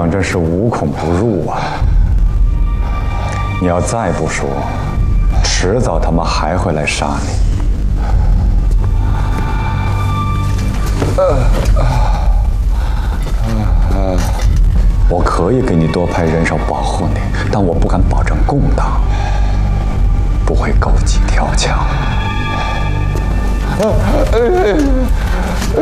娘真是无孔不入啊！你要再不说，迟早他们还会来杀你。我可以给你多派人手保护你，但我不敢保证共党不会狗急跳墙。